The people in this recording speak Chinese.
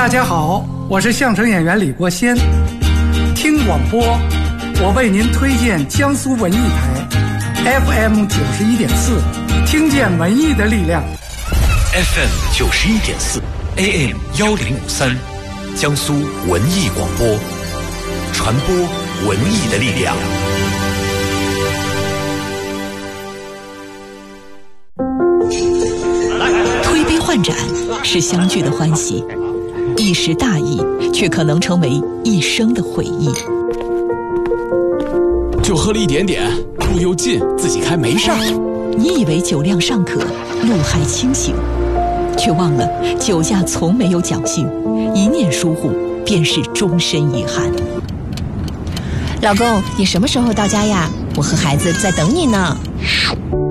大家好，我是相声演员李国先。听广播，我为您推荐江苏文艺台 FM 91.4，听见文艺的力量。 FM 91.4 AM 1053，江苏文艺广播，传播文艺的力量。 推杯换盏是相聚的欢喜，一时大意却可能成为一生的回忆。 就喝了一点点，路又近，自己开没事儿。 你以为酒量尚可，路还清醒，却忘了酒驾从没有侥幸，一念疏忽便是终身遗憾。 老公，你什么时候到家呀？我和孩子在等你呢。